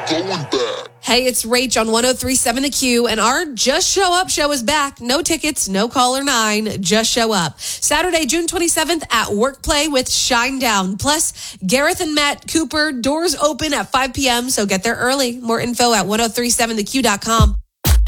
going back. Hey, it's Rach on 103.7 The Q, and our Just Show Up show is back. No tickets, no caller 9, just show up. Saturday, June 27th at Workplay with Shinedown. Plus, Gareth and Matt Cooper, doors open at 5 p.m., so get there early. More info at 1037theq.com.